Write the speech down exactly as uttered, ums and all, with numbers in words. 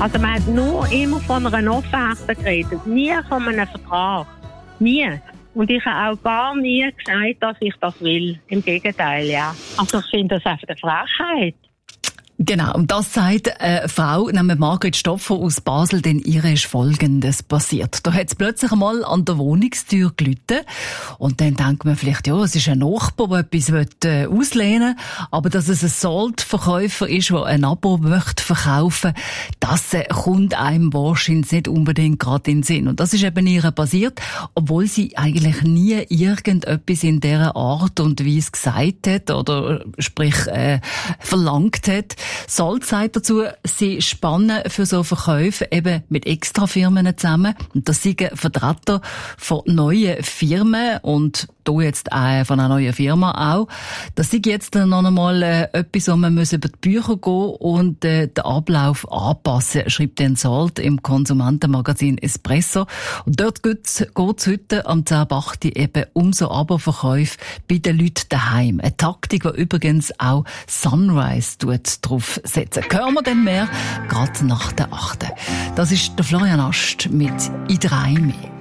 Also man hat nur immer von einer Offerte geredet, nie von einem Vertrag. Nie. Und ich habe auch gar nie gesagt, dass ich das will. Im Gegenteil, ja. Also ich finde das einfach eine Frechheit. Genau, und das sagt eine Frau namens Margret Stoffer aus Basel, denn ihr ist Folgendes passiert. Da hat es plötzlich einmal an der Wohnungstür geläutet und dann denkt man vielleicht, ja, es ist ein Nachbar, der etwas äh, auslehnen will, aber dass es ein Sold-Verkäufer ist, der ein Abo möchte verkaufen, das äh, kommt einem wahrscheinlich nicht unbedingt gerade in den Sinn. Und das ist eben ihr passiert, obwohl sie eigentlich nie irgendetwas in dieser Art und Weise gesagt hat oder sprich äh, verlangt hat. Sold sagt dazu, sie spannen für so Verkäufe eben mit Extrafirmen zusammen. Und das sind Vertreter von neuen Firmen und hier jetzt auch von einer neuen Firma auch. Das ist jetzt noch einmal äh, etwas, wo man über die Bücher gehen und äh, den Ablauf anpassen, schreibt den Sold im Konsumentenmagazin Espresso. Und dort geht es heute am zehn Uhr acht eben um so Abo-Verkäufe bei den Leuten daheim. Eine Taktik, die übrigens auch Sunrise drauf setzen. Hören wir dann mehr, gerade nach der achten. Das ist der Florian Ast mit «I drei mehr».